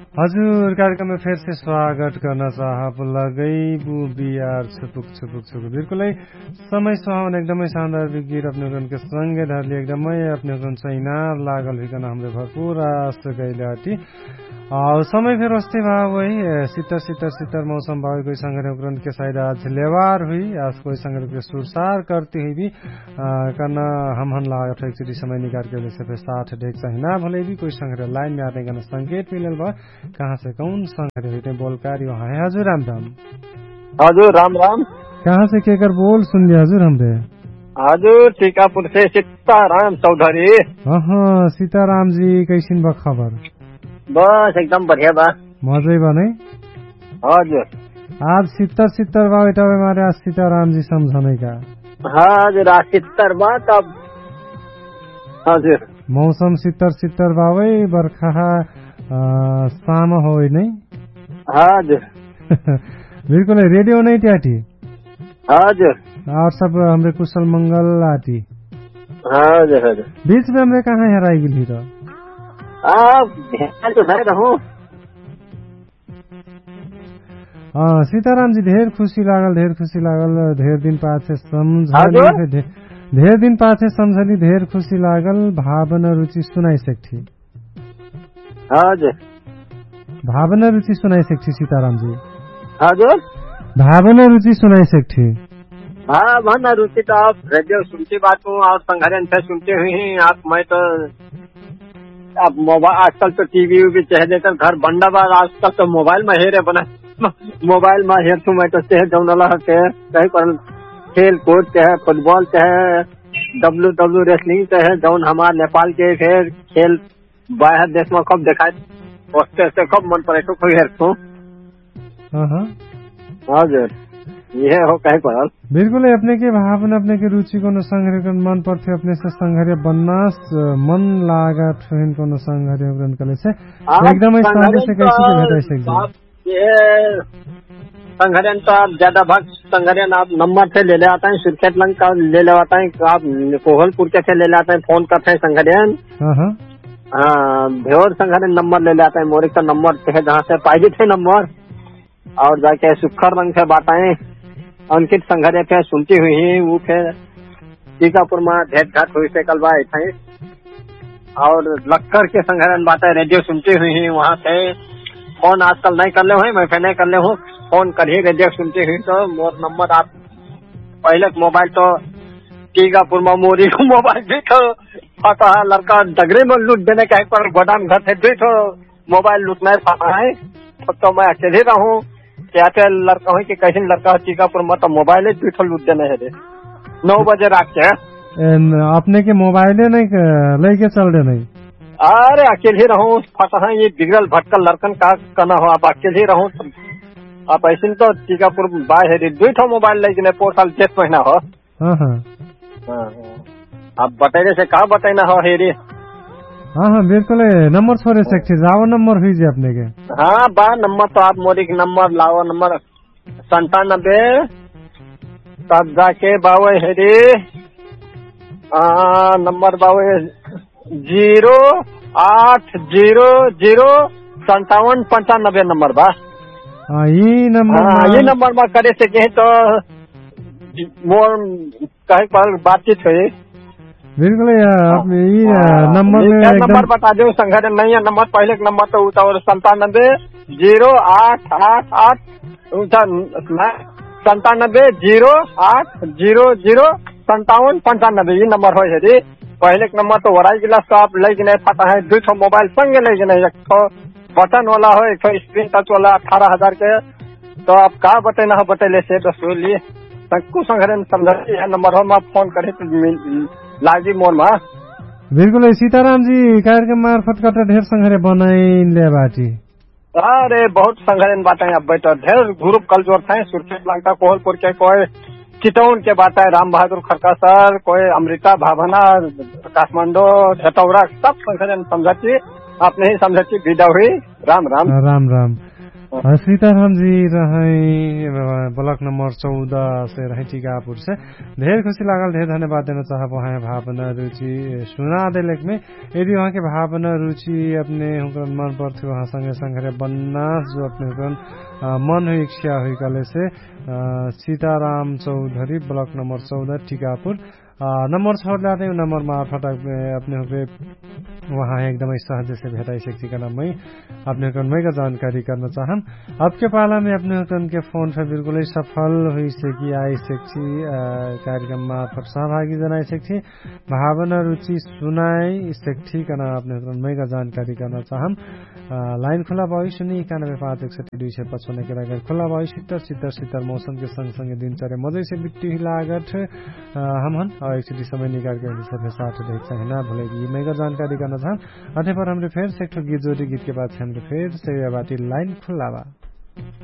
हजुर कार्यक्रममा फिर से स्वागत गर्न चाहलगै बिहार छुपुक छुपुक छुपुक बिल्कुलै समय सुहावन एकदमै शानदार गीत अपने के संगे धरली एकदमै अपने छैन लागल हिकन हाम्रो भरपूर आस गइलाटी समय फिर अस्ते भाव वही सितर मौसम भाव कोई संगे उग्रन के शायद आज लेवार हुई आज कोई संगे के सुरसार करती हुई भी करना हम लागत है समय निकाल के लिए से साथ देख चाहिए भले भी कोई संगे लाइन में आने का संकेत मिलल बा कहाँ से कौन संगे हुई बोलकार वहाँ है। हजुर राम राम। हजुर राम राम। कहाँ से के कर बोल सुन लिया हजुर हमरे? हजुर टीकापुर से सीताराम चौधरी। हाँ सीताराम जी कैसिन बा खबर? बस एकदम बढ़िया बा। मजै बा नहीं? हजुर आज सितर बा बेटा हमारे आज सीताराम जी समझने का। हजुर आज सितर बा तब। हजुर मौसम सितर बा वही बरखा साम हो नहीं? हजुर बिल्कुल रेडियो नहीं ट्याटी। हजुर और सब हमरे कुशल मंगल आती। हजुर हजुर बीच में हमरे कहाँ हेराई गई तो? तो नहीं रहूं। सीताराम जी ढेर खुशी लागल ढेर दिन पाछे समझली ढेर दिन पाछे समझली ढेर खुशी लागल भावना रुचि सुनाई सकती। हजुर भावना रुचि सुनाई सकती सीताराम जी। हजुर भावना रुचि सुनाई सकती। भावना रुचि तो आप रेडियो सुनती बात हूँ और संघर्ष से सुनते हुए आप मैं तो अब मोबाइल आजकल तो टीवी भी चाहे तो घर बंदा बार आजकल तो मोबाइल में हेरे बना मोबाइल में हेर तू मैं तो चाहे जौनला कहीं पर खेल कूद चाहे फुटबॉल चाहे डब्ल्यू रेसलिंग चाहे जौन हमारे नेपाल के फिर खेल बाहर देश में कब देखा से कब मन पड़े तो कोई हेर तू। हजुर ये हो कहीं पर बिल्कुल अपने के भावना अपने के रुचि को संघर्य मन पड़ते अपने से संघर्य बनना मन लागा ठहन को संघर्य कले से एकदम से कैसे भेटाई सकते ये संघर्य तो आप ज्यादा भाग संघर्य आप नंबर से ले ले आता है सुरखेत लंग का ले ले आता है आप कोहलपुर के से ले ले आता है फोन करते हैं संघर्य भ्योर संघर्य नंबर ले ले आता है मोरिक का नंबर है जहाँ से पाई थे नंबर और जाके सुखर रंग से बाताएं अंकित संघर्य पे सुनती हुई वो फिर टीकापुर में भेंट घाट हुई से कल बाय थे और लक्कर के संघर्य बातें रेडियो सुनती हुई वहाँ से फोन आजकल नहीं कर ले हुई मैं फिर नहीं कर ले हूँ फोन कर ही रेडियो सुनती हुई तो मोर नंबर आप पहले मोबाइल तो टीकापुर में मोरी को मोबाइल भी तो पता है लड़का डगरे में लूट देने का एक बार गोदाम घर से भी तो मोबाइल लूटना पता है तो मैं अकेले रहूँ क्या लड़का हूँ कि कैसे लड़का टीकापुर में तो मोबाइल ही लूट देने है 9 बजे रात के अपने के मोबाइल नहीं लेके चल रहे नहीं। अरे अकेले रहूँ पता है ये बिगड़ल भटकल लड़कन का करना हो आप अकेले रहूँ आप ऐसे तो टीकापुर बाय है 2 मोबाइल लेकिन 4 साल 10 महीना हो। आप बताइए से कहा बताइना हो हेरी। हाँ बिल्कुल नंबर छोड़े सकते जाओ नंबर हुई जी अपने के। हाँ बा नंबर तो आप मोदी के नंबर लाओ नंबर 97 तब जाके बावे हेरी नंबर बावे 08005795 नंबर बा। ये नंबर में करे से कहे तो मोर कहे पर बातचीत हुई। बिल्कुल नंबर बता दो संघर्ष नहीं है नंबर पहले नंबर तो 970895 ये नंबर हो यदि पहले नंबर तो वराई गिलास तो आप ले नहीं पता है 2 मोबाइल संगे ले नहीं एक तो बटन वाला हो एक तो स्क्रीन टच वाला 18,000 के तो आप कहा बताना हो बतेले से तो सुन लिए कुछ संघर्ष समझ नंबर हो आप फोन करे तो लागी मोर में। बिल्कुल सीताराम जी कार्यक्रम मार्फत कटा ढेर संघर्ष बनाई बाटी। अरे बहुत संघर्ष बातें अब बैठो ढेर ग्रुप कल जोर थे सुरखेत लंका कोहलपुर के कोई चितौन के बात है राम बहादुर खड़का सर कोई अमृता भावना काठमांडू झटौरा सब संघर्ष समझती आपने ही समझती विदा हुई। राम राम राम राम। सीताराम जी रहे ब्लॉक नंबर 14 से रहे टीकापुर से ढेर खुशी लागल। ढेर धन्यवाद देना चाहब वहाँ भावना रुचि सुना देलक में यदि वहाँ के भावना रुचि अपने मन पर्थ्यो वहाँ संगे संगे बन्नास जो अपने मन हुई इच्छा हुई कले से Sitaram Chaudhary block number 14 Tikapur number छोड्दा नंबर मार्फत अपने वहाँ एकदमै सहज से भेटाइसकेका मैं अपने का जानकारी करना चाहम। अब के पाला में अपने के फोन से बिल्कुल सफल हुई से कि आइसकेछि कार्यक्रम मार्फत सहभागी जनाइसकेछि भावना रुचि सुनाई सेक्ठी कना अपने का जानकारी करना चाहम। लाइन खुला भई 915161 के लागत खुला भई शीतर मौसम के संग संग दिनचर्या मजे से बिट्टी लागत हमन और एक समय निकाल के साथ देख चाहिए भूलेगी मैं का जानकारी करना था। अथे पर हमरे फिर से एक गीत जोड़ी गीत के बाद से हमरे फिर से बाटी लाइन खुला बा।